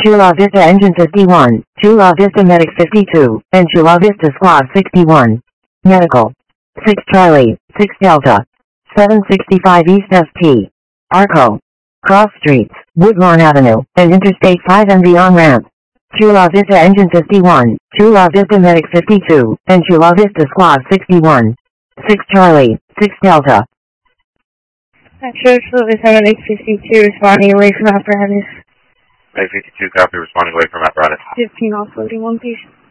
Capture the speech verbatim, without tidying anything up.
Chula Vista Engine fifty-one, Chula Vista Medic fifty-two, and Chula Vista Squad sixty-one. Medical. six Charlie, six Delta. seven sixty-five East S P. Arco. Cross Streets, Woodlawn Avenue, and Interstate five and beyond ramp. Chula Vista Engine fifty-one, Chula Vista Medic fifty-two, and Chula Vista Squad sixty-one. six Charlie, six Delta. Metro Chula Vista Medic fifty-two, responding away from apparatus. Medic fifty-two, copy, responding away from apparatus. fifteen offloading one patient.